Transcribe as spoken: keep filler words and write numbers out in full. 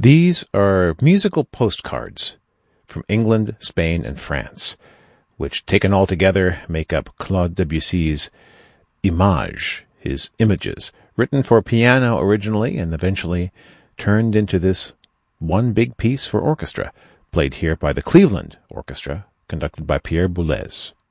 These are musical postcards from England, Spain, and France, which taken all together make up Claude Debussy's Images, his images, written for piano originally and eventually turned into this one big piece for orchestra, played here by the Cleveland Orchestra, conducted by Pierre Boulez.